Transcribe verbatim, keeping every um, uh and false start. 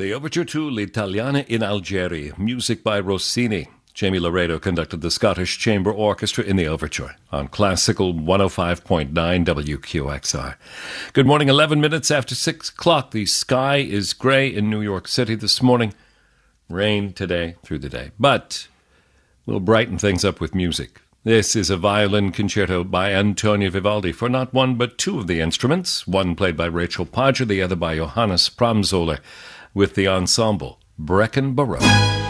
The overture to L'Italiana in Algeri, music by Rossini. Jamie Laredo conducted the Scottish Chamber Orchestra in the overture on Classical one oh five point nine W Q X R. Good morning, eleven minutes after six o'clock. The sky is gray in New York City this morning. Rain today through the day, but we'll brighten things up with music. This is a violin concerto by Antonio Vivaldi for not one but two of the instruments, one played by Rachel Podger, the other by Johannes Pramzoller, with the ensemble Breckenborough.